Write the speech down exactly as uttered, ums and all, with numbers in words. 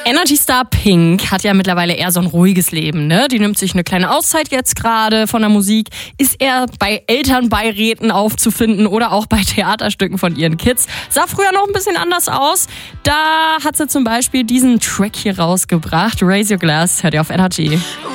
Energy-Star Pink hat ja mittlerweile eher so ein ruhiges Leben, ne? Die nimmt sich eine kleine Auszeit jetzt gerade von der Musik, ist eher bei Elternbeiräten aufzufinden oder auch bei Theaterstücken von ihren Kids. Sah früher noch ein bisschen anders aus. Da hat sie zum Beispiel diesen Track hier rausgebracht. Raise Your Glass, hört ihr auf Energy.